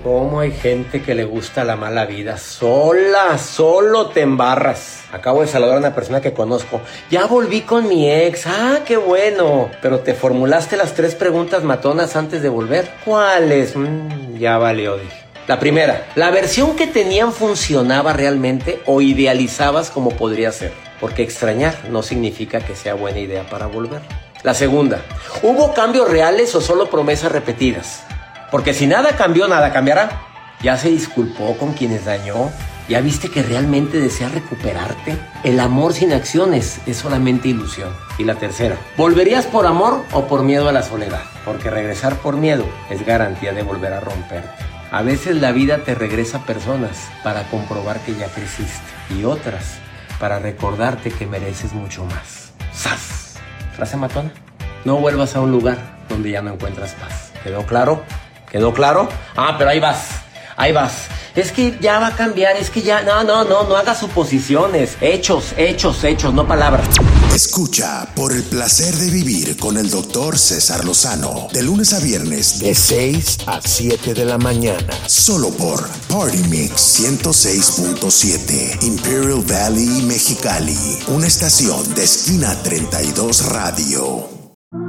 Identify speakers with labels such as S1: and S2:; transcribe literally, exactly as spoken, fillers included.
S1: ¿Cómo hay gente que le gusta la mala vida? Sola, solo te embarras. Acabo de saludar a una persona que conozco. Ya volví con mi ex. Ah, qué bueno. Pero te formulaste las tres preguntas matonas antes de volver. ¿Cuáles? Mm, ya valió, dije. La primera, ¿la versión que tenían funcionaba realmente o idealizabas como podría ser? Porque extrañar no significa que sea buena idea para volver. La segunda, ¿hubo cambios reales o solo promesas repetidas? Porque si nada cambió, nada cambiará. ¿Ya se disculpó con quienes dañó? ¿Ya viste que realmente desea recuperarte? El amor sin acciones es solamente ilusión. Y la tercera, ¿volverías por amor o por miedo a la soledad? Porque regresar por miedo es garantía de volver a romperte. A veces la vida te regresa personas para comprobar que ya creciste y otras para recordarte que mereces mucho más. ¡Sas! Frase matona. No vuelvas a un lugar donde ya no encuentras paz. ¿Quedó claro? ¿Quedó claro? Ah, pero ahí vas, ahí vas. Es que ya va a cambiar, es que ya... No, no, no, no hagas suposiciones. Hechos, hechos, hechos, no palabras.
S2: Escucha Por el Placer de Vivir con el doctor César Lozano. De lunes a viernes, de seis a siete de la mañana. Solo por Party Mix ciento seis punto siete. Imperial Valley, Mexicali. Una estación de Esquina treinta y dos Radio.